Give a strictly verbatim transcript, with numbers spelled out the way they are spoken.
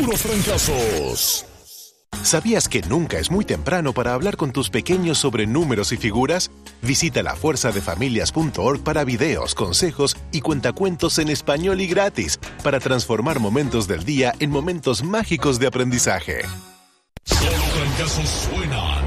Puro Fracasos. ¿Sabías que nunca es muy temprano para hablar con tus pequeños sobre números y figuras? Visita la fuerza de familias punto org para videos, consejos y cuentacuentos en español y gratis para transformar momentos del día en momentos mágicos de aprendizaje. Solo Fracasos suenan.